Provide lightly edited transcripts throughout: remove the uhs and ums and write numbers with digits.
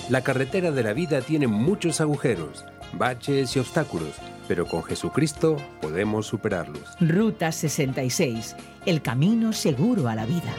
La carretera de la vida tiene muchos agujeros, baches y obstáculos, pero con Jesucristo podemos superarlos. Ruta 66, el camino seguro a la vida.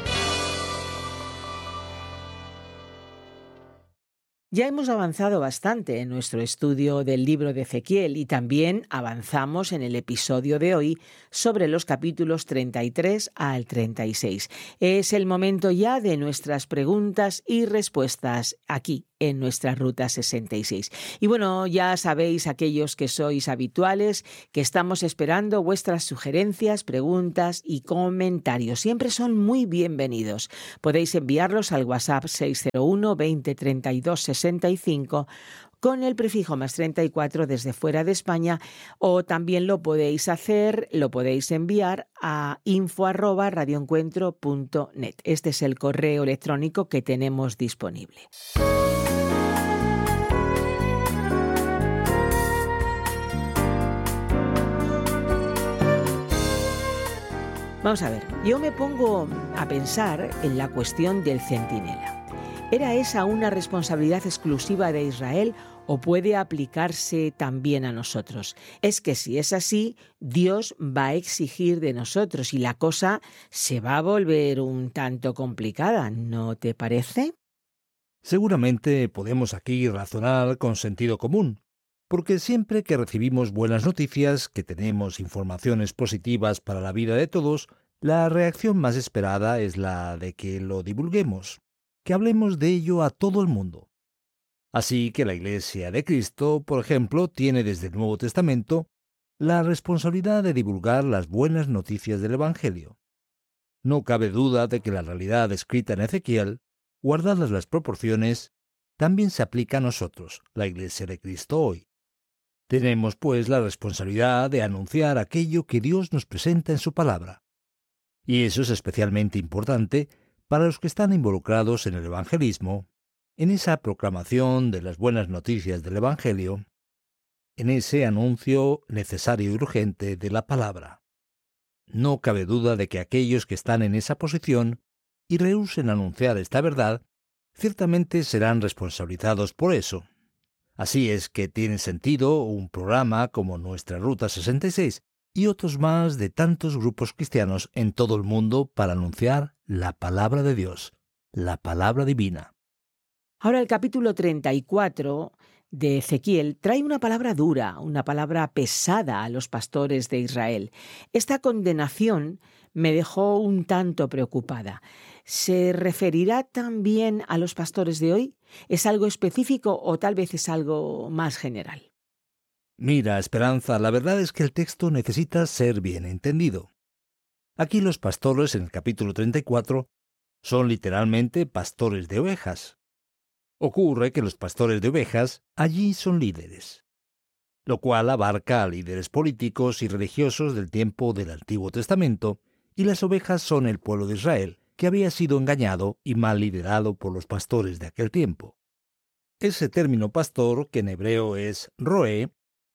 Ya hemos avanzado bastante en nuestro estudio del libro de Ezequiel y también avanzamos en el episodio de hoy sobre los capítulos 33 al 36. Es el momento ya de nuestras preguntas y respuestas aquí en nuestra Ruta 66. Y bueno, ya sabéis, aquellos que sois habituales, que estamos esperando vuestras sugerencias, preguntas y comentarios. Siempre son muy bienvenidos. Podéis enviarlos al WhatsApp 601 20 32 65 con el prefijo más 34 desde fuera de España, o también lo podéis enviar a info@radioencuentro.net. Este es el correo electrónico que tenemos disponible. Vamos a ver, yo me pongo a pensar en la cuestión del centinela. ¿Era esa una responsabilidad exclusiva de Israel o puede aplicarse también a nosotros? Es que si es así, Dios va a exigir de nosotros y la cosa se va a volver un tanto complicada, ¿no te parece? Seguramente podemos aquí razonar con sentido común, porque siempre que recibimos buenas noticias, que tenemos informaciones positivas para la vida de todos, la reacción más esperada es la de que lo divulguemos, que hablemos de ello a todo el mundo. Así que la Iglesia de Cristo, por ejemplo, tiene desde el Nuevo Testamento la responsabilidad de divulgar las buenas noticias del Evangelio. No cabe duda de que la realidad escrita en Ezequiel, guardadas las proporciones, también se aplica a nosotros, la Iglesia de Cristo hoy. Tenemos, pues, la responsabilidad de anunciar aquello que Dios nos presenta en su palabra. Y eso es especialmente importante para los que están involucrados en el evangelismo, en esa proclamación de las buenas noticias del Evangelio, en ese anuncio necesario y urgente de la palabra. No cabe duda de que aquellos que están en esa posición y rehúsen anunciar esta verdad, ciertamente serán responsabilizados por eso. Así es que tiene sentido un programa como nuestra Ruta 66 y otros más de tantos grupos cristianos en todo el mundo para anunciar la palabra de Dios, la palabra divina. Ahora el capítulo 34 de Ezequiel trae una palabra dura, una palabra pesada a los pastores de Israel. Esta condenación me dejó un tanto preocupada. ¿Se referirá también a los pastores de hoy? ¿Es algo específico o tal vez es algo más general? Mira, Esperanza, la verdad es que el texto necesita ser bien entendido. Aquí los pastores en el capítulo 34 son literalmente pastores de ovejas. Ocurre que los pastores de ovejas allí son líderes, lo cual abarca a líderes políticos y religiosos del tiempo del Antiguo Testamento, y las ovejas son el pueblo de Israel, que había sido engañado y mal liderado por los pastores de aquel tiempo. Ese término pastor, que en hebreo es roé,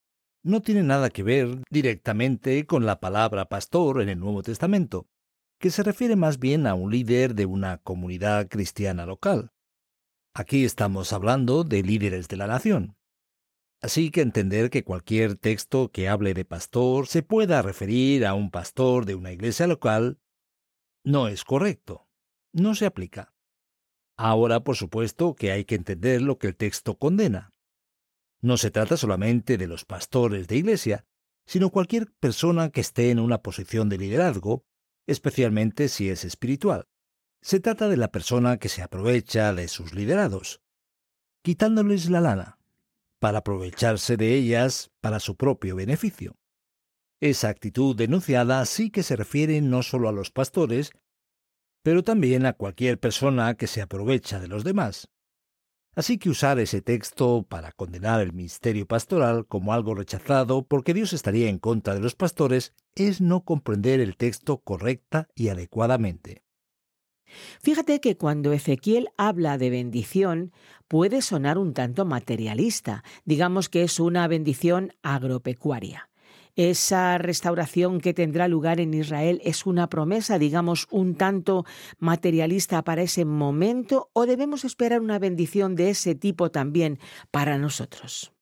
no tiene nada que ver directamente con la palabra pastor en el Nuevo Testamento, que se refiere más bien a un líder de una comunidad cristiana local. Aquí estamos hablando de líderes de la nación. Así que entender que cualquier texto que hable de pastor se pueda referir a un pastor de una iglesia local no es correcto. No se aplica. Ahora, por supuesto, que hay que entender lo que el texto condena. No se trata solamente de los pastores de iglesia, sino cualquier persona que esté en una posición de liderazgo, especialmente si es espiritual. Se trata de la persona que se aprovecha de sus liderados, quitándoles la lana, para aprovecharse de ellas para su propio beneficio. Esa actitud denunciada sí que se refiere no solo a los pastores, pero también a cualquier persona que se aprovecha de los demás. Así que usar ese texto para condenar el ministerio pastoral como algo rechazado porque Dios estaría en contra de los pastores es no comprender el texto correcta y adecuadamente. Fíjate que cuando Ezequiel habla de bendición puede sonar un tanto materialista, digamos que es una bendición agropecuaria. ¿Esa restauración que tendrá lugar en Israel es una promesa, digamos, un tanto materialista para ese momento, o debemos esperar una bendición de ese tipo también para nosotros?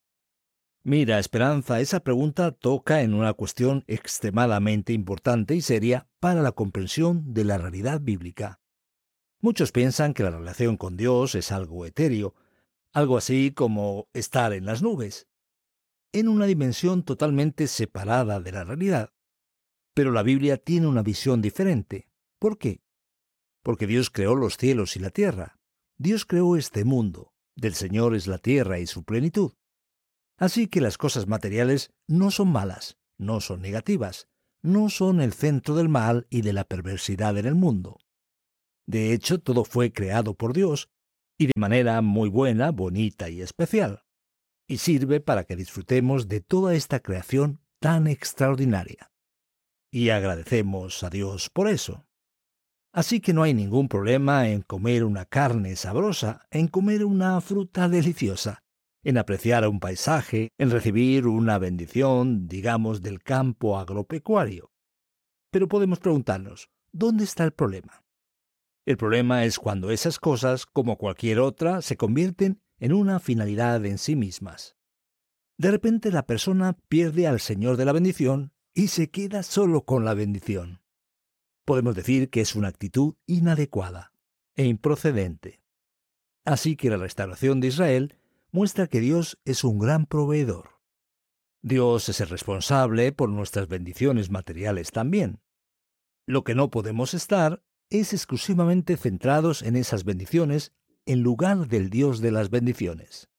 Mira, Esperanza, esa pregunta toca en una cuestión extremadamente importante y seria para la comprensión de la realidad bíblica. Muchos piensan que la relación con Dios es algo etéreo, algo así como estar en las nubes, en una dimensión totalmente separada de la realidad. Pero la Biblia tiene una visión diferente. ¿Por qué? Porque Dios creó los cielos y la tierra. Dios creó este mundo. Del Señor es la tierra y su plenitud. Así que las cosas materiales no son malas, no son negativas, no son el centro del mal y de la perversidad en el mundo. De hecho, todo fue creado por Dios y de manera muy buena, bonita y especial, y sirve para que disfrutemos de toda esta creación tan extraordinaria. Y agradecemos a Dios por eso. Así que no hay ningún problema en comer una carne sabrosa, en comer una fruta deliciosa, en apreciar un paisaje, en recibir una bendición, digamos, del campo agropecuario. Pero podemos preguntarnos, ¿dónde está el problema? El problema es cuando esas cosas, como cualquier otra, se convierten en una finalidad en sí mismas. De repente la persona pierde al Señor de la bendición y se queda solo con la bendición. Podemos decir que es una actitud inadecuada e improcedente. Así que la restauración de Israel muestra que Dios es un gran proveedor. Dios es el responsable por nuestras bendiciones materiales también. Lo que no podemos estar es exclusivamente centrados en esas bendiciones en lugar del Dios de las bendiciones.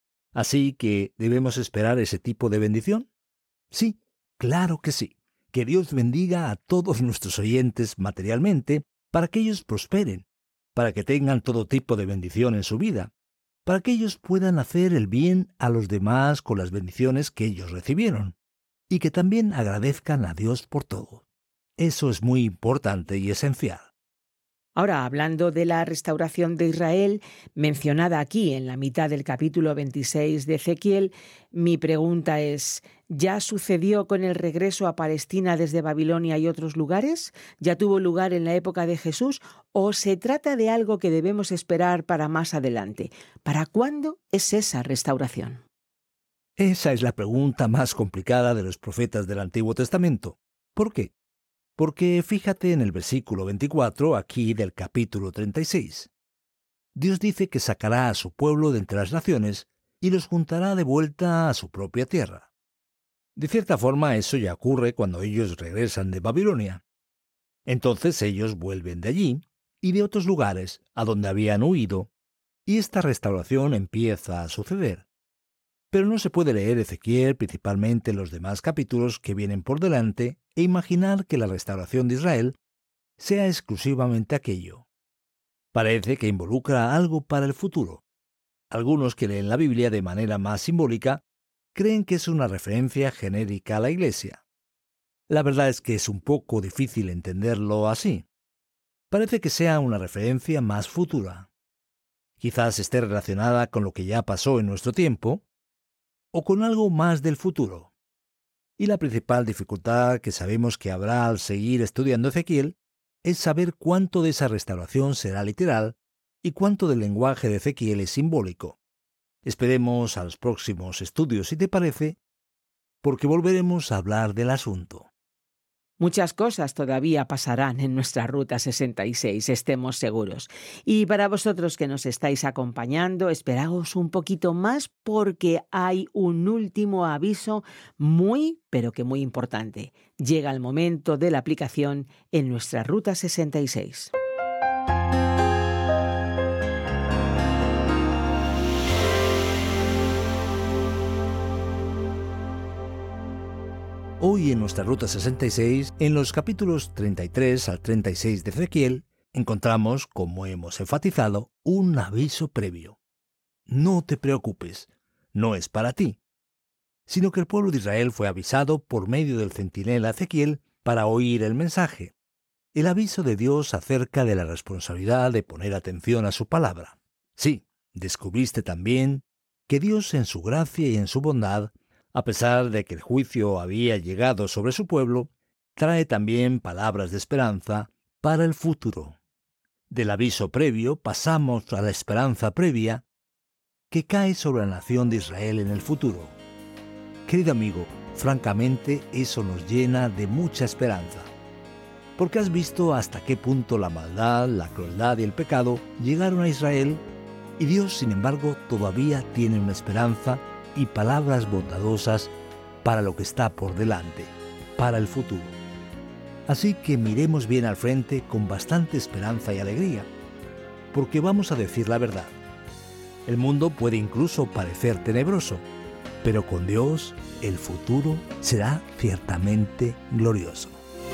Así que, ¿debemos esperar ese tipo de bendición? Sí, claro que sí. Que Dios bendiga a todos nuestros oyentes materialmente para que ellos prosperen, para que tengan todo tipo de bendición en su vida, para que ellos puedan hacer el bien a los demás con las bendiciones que ellos recibieron, y que también agradezcan a Dios por todo. Eso es muy importante y esencial. Ahora, hablando de la restauración de Israel, mencionada aquí en la mitad del capítulo 26 de Ezequiel, mi pregunta es, ¿ya sucedió con el regreso a Palestina desde Babilonia y otros lugares? ¿Ya tuvo lugar en la época de Jesús? ¿O se trata de algo que debemos esperar para más adelante? ¿Para cuándo es esa restauración? Esa es la pregunta más complicada de los profetas del Antiguo Testamento. ¿Por qué? Porque fíjate en el versículo 24, aquí del capítulo 36. Dios dice que sacará a su pueblo de entre las naciones y los juntará de vuelta a su propia tierra. De cierta forma, eso ya ocurre cuando ellos regresan de Babilonia. Entonces ellos vuelven de allí y de otros lugares a donde habían huido, y esta restauración empieza a suceder. Pero no se puede leer Ezequiel, principalmente los demás capítulos que vienen por delante, e imaginar que la restauración de Israel sea exclusivamente aquello. Parece que involucra algo para el futuro. Algunos que leen la Biblia de manera más simbólica creen que es una referencia genérica a la Iglesia. La verdad es que es un poco difícil entenderlo así. Parece que sea una referencia más futura. Quizás esté relacionada con lo que ya pasó en nuestro tiempo, o con algo más del futuro. Y la principal dificultad que sabemos que habrá al seguir estudiando Ezequiel es saber cuánto de esa restauración será literal y cuánto del lenguaje de Ezequiel es simbólico. Esperemos a los próximos estudios, si te parece, porque volveremos a hablar del asunto. Muchas cosas todavía pasarán en nuestra Ruta 66, estemos seguros. Y para vosotros que nos estáis acompañando, esperaos un poquito más porque hay un último aviso muy, pero que muy importante. Llega el momento de la aplicación en nuestra Ruta 66. Hoy en nuestra Ruta 66, en los capítulos 33 al 36 de Ezequiel, encontramos, como hemos enfatizado, un aviso previo. No te preocupes, no es para ti, sino que el pueblo de Israel fue avisado por medio del centinela Ezequiel para oír el mensaje, el aviso de Dios acerca de la responsabilidad de poner atención a su palabra. Sí, descubriste también que Dios en su gracia y en su bondad A pesar de que el juicio había llegado sobre su pueblo, trae también palabras de esperanza para el futuro. Del aviso previo pasamos a la esperanza previa que cae sobre la nación de Israel en el futuro. Querido amigo, francamente eso nos llena de mucha esperanza, porque has visto hasta qué punto la maldad, la crueldad y el pecado llegaron a Israel, y Dios, sin embargo, todavía tiene una esperanza y palabras bondadosas para lo que está por delante, para el futuro. Así que miremos bien al frente con bastante esperanza y alegría, porque vamos a decir la verdad. El mundo puede incluso parecer tenebroso, pero con Dios el futuro será ciertamente glorioso.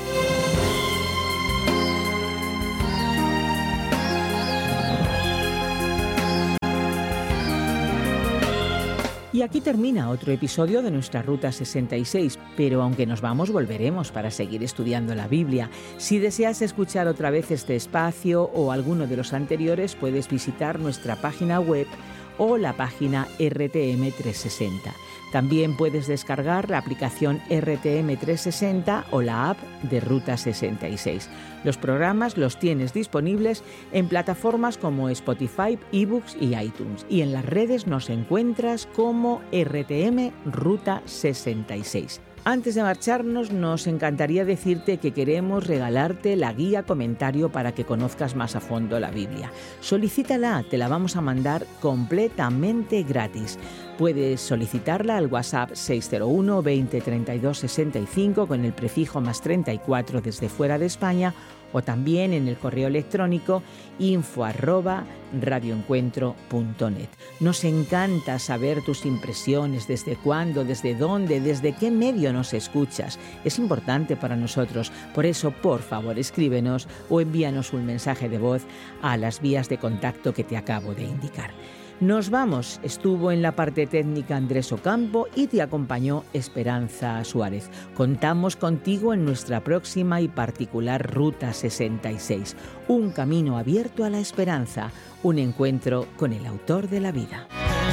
Y aquí termina otro episodio de nuestra Ruta 66, pero aunque nos vamos, volveremos para seguir estudiando la Biblia. Si deseas escuchar otra vez este espacio o alguno de los anteriores, puedes visitar nuestra página web o la página RTM 360. También puedes descargar la aplicación RTM 360 o la app de Ruta 66. Los programas los tienes disponibles en plataformas como Spotify, eBooks y iTunes. Y en las redes nos encuentras como RTM Ruta 66. Antes de marcharnos, nos encantaría decirte que queremos regalarte la guía comentario para que conozcas más a fondo la Biblia. Solicítala, te la vamos a mandar completamente gratis. Puedes solicitarla al WhatsApp 601 20 32 65 con el prefijo +34 desde fuera de España, o también en el correo electrónico info@radioencuentro.net. Nos encanta saber tus impresiones, desde cuándo, desde dónde, desde qué medio nos escuchas. Es importante para nosotros, por eso, por favor, escríbenos o envíanos un mensaje de voz a las vías de contacto que te acabo de indicar. Nos vamos. Estuvo en la parte técnica Andrés Ocampo y te acompañó Esperanza Suárez. Contamos contigo en nuestra próxima y particular Ruta 66. Un camino abierto a la esperanza, un encuentro con el autor de la vida.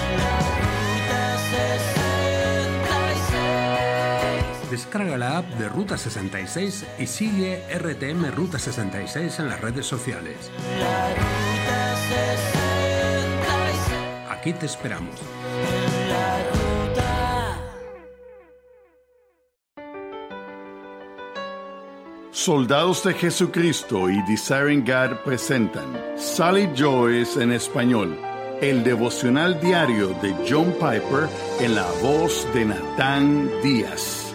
Descarga la app de Ruta 66 y sigue RTM Ruta 66 en las redes sociales. Aquí te esperamos. Soldados de Jesucristo y Desiring God presentan Sally Joyce en español, el devocional diario de John Piper en la voz de Natán Díaz.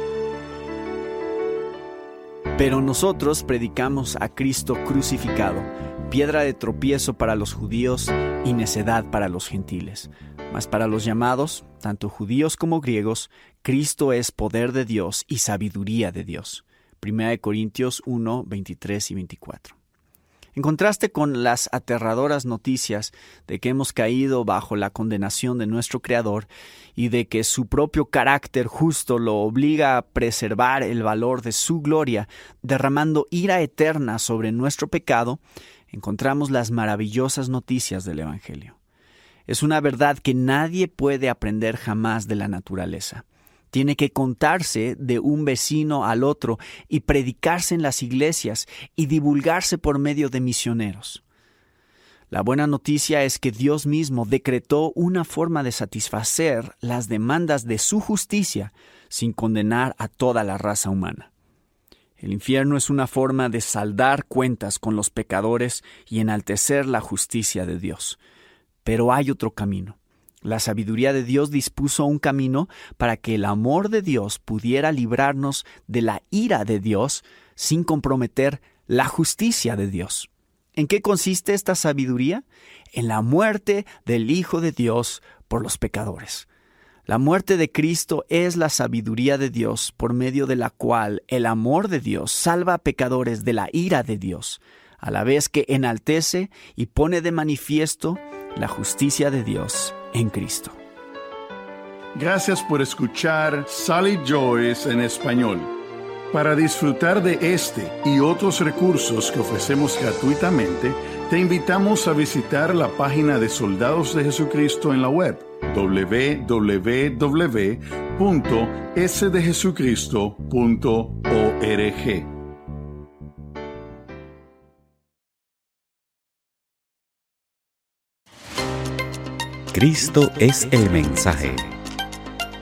Pero nosotros predicamos a Cristo crucificado, piedra de tropiezo para los judíos y necedad para los gentiles. Mas para los llamados, tanto judíos como griegos, Cristo es poder de Dios y sabiduría de Dios. 1 Corintios 1, 23 y 24. En contraste con las aterradoras noticias de que hemos caído bajo la condenación de nuestro Creador y de que su propio carácter justo lo obliga a preservar el valor de su gloria, derramando ira eterna sobre nuestro pecado, encontramos las maravillosas noticias del Evangelio. Es una verdad que nadie puede aprender jamás de la naturaleza. Tiene que contarse de un vecino al otro y predicarse en las iglesias y divulgarse por medio de misioneros. La buena noticia es que Dios mismo decretó una forma de satisfacer las demandas de su justicia sin condenar a toda la raza humana. El infierno es una forma de saldar cuentas con los pecadores y enaltecer la justicia de Dios. Pero hay otro camino. La sabiduría de Dios dispuso un camino para que el amor de Dios pudiera librarnos de la ira de Dios sin comprometer la justicia de Dios. ¿En qué consiste esta sabiduría? En la muerte del Hijo de Dios por los pecadores. La muerte de Cristo es la sabiduría de Dios por medio de la cual el amor de Dios salva a pecadores de la ira de Dios, a la vez que enaltece y pone de manifiesto la justicia de Dios en Cristo. Gracias por escuchar Sally Joyce en español. Para disfrutar de este y otros recursos que ofrecemos gratuitamente, te invitamos a visitar la página de Soldados de Jesucristo en la web, www.sdejesucristo.org. Cristo es el mensaje.